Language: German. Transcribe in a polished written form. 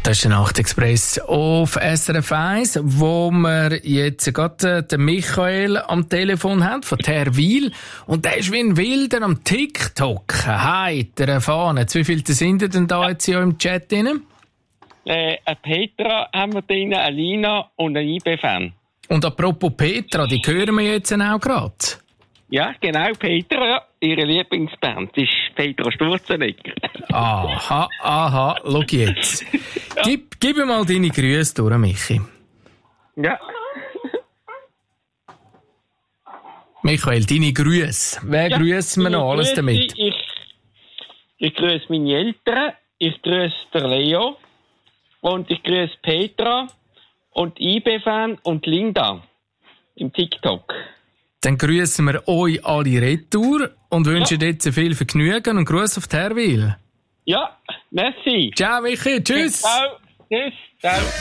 Das ist der Nachtexpress auf SRF 1, wo wir jetzt gerade den Michael am Telefon haben, von Terwil. Und der ist wie ein Wilder am TikTok. Heiter erfahren. Wie viele sind denn da jetzt hier im Chat drin? Eine Petra haben wir drin, eine Lina und ein IB-Fan. Und apropos Petra, die hören wir jetzt auch gerade. Ja, genau, Petra, ja. Ihre Lieblingsband ist Petra Sturzenegger. Aha, schau jetzt. Ja. Gib mir mal deine Grüße durch, Michi. Ja. Michael, deine Grüße. Wer grüßen wir noch alles damit? Ich grüße meine Eltern, ich grüße den Leo und ich grüße Petra und IB-Fan und Linda im TikTok. Dann grüßen wir euch alle retour und wünschen jetzt viel Vergnügen und Gruß auf Terwil. Ja, merci. Ciao, Michi. Tschüss. Ciao. Tschüss. Ciao.